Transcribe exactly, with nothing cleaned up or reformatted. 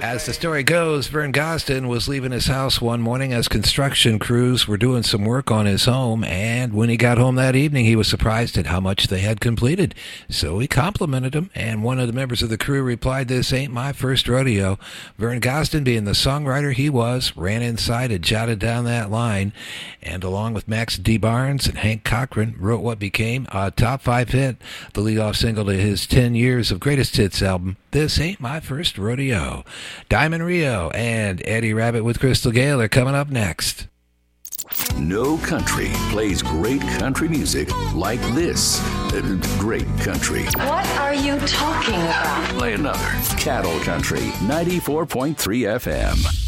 As the story goes, Vern Gosdin was leaving his house one morning as construction crews were doing some work on his home, and when he got home that evening, he was surprised at how much they had completed. So he complimented them, and one of the members of the crew replied, "This ain't my first rodeo." Vern Gosdin, being the songwriter he was, ran inside and jotted down that line, and along with Max D. Barnes and Hank Cochran, wrote what became a top five hit, the leadoff single to his ten years of greatest hits album, "This Ain't My First Rodeo." Diamond Rio and Eddie Rabbitt with Crystal Gale are coming up next. No country plays great country music like this. Uh, great country. What are you talking about? Play another. Cattle Country, ninety-four point three F M.